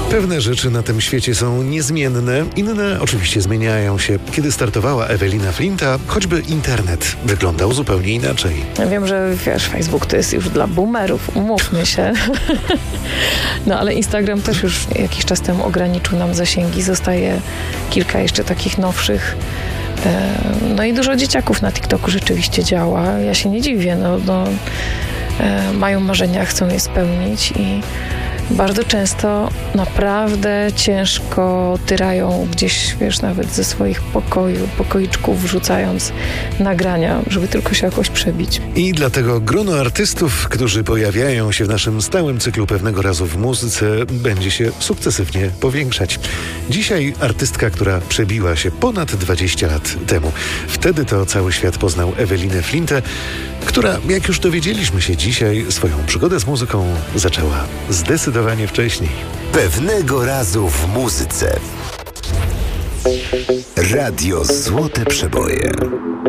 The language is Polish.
Pewne rzeczy na tym świecie są niezmienne, inne oczywiście zmieniają się. Kiedy startowała Ewelina Flinta, choćby internet wyglądał zupełnie inaczej. Ja wiem, że Facebook to jest już dla boomerów, umówmy się. No ale Instagram też już jakiś czas temu ograniczył nam zasięgi. Zostaje kilka jeszcze takich nowszych. No i dużo dzieciaków na TikToku rzeczywiście działa. Ja się nie dziwię, mają marzenia, chcą je spełnić i bardzo często naprawdę ciężko tyrają gdzieś, nawet ze swoich pokoiczków wrzucając nagrania, żeby tylko się jakoś przebić. I dlatego grono artystów, którzy pojawiają się w naszym stałym cyklu Pewnego razu w muzyce, będzie się sukcesywnie powiększać. Dzisiaj artystka, która przebiła się ponad 20 lat temu. Wtedy to cały świat poznał Ewelinę Flintę, która, jak już dowiedzieliśmy się dzisiaj, swoją przygodę z muzyką zaczęła zdecydowanie wcześniej. Pewnego razu w muzyce. Radio Złote Przeboje.